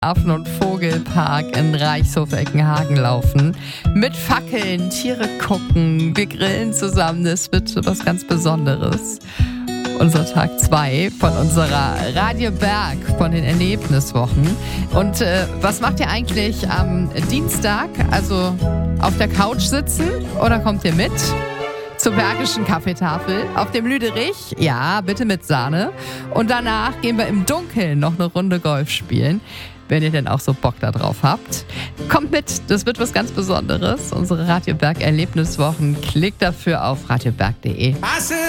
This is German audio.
Affen- und Vogelpark in Reichshof-Eckenhagen laufen. Mit Fackeln, Tiere gucken, wir grillen zusammen. Es wird was ganz Besonderes. Unser Tag 2 von unserer Radio Berg, von den Erlebniswochen. Und was macht ihr eigentlich am Dienstag? Also auf der Couch sitzen oder kommt ihr mit zur Bergischen Kaffeetafel auf dem Lüderich? Ja, bitte mit Sahne. Und danach gehen wir im Dunkeln noch eine Runde Golf spielen. Wenn ihr denn auch so Bock da drauf habt. Kommt mit, das wird was ganz Besonderes. Unsere Radio Berg Erlebniswochen. Klickt dafür auf radioberg.de.